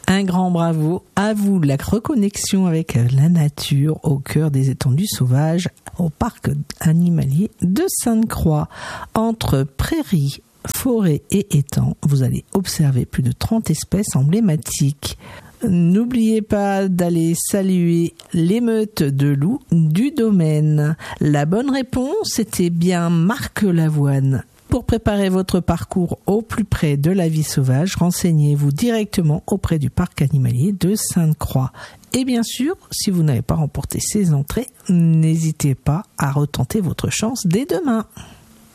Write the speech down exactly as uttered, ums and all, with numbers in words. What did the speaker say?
Un grand bravo à vous, la reconnexion avec la nature au cœur des étendues sauvages au parc animalier de Sainte-Croix. Entre prairies, forêts et étangs, vous allez observer plus de trente espèces emblématiques. N'oubliez pas d'aller saluer l'émeute de loups du domaine. La bonne réponse était bien Marc Lavoine. Pour préparer votre parcours au plus près de la vie sauvage, renseignez-vous directement auprès du parc animalier de Sainte-Croix. Et bien sûr, si vous n'avez pas remporté ces entrées, n'hésitez pas à retenter votre chance dès demain.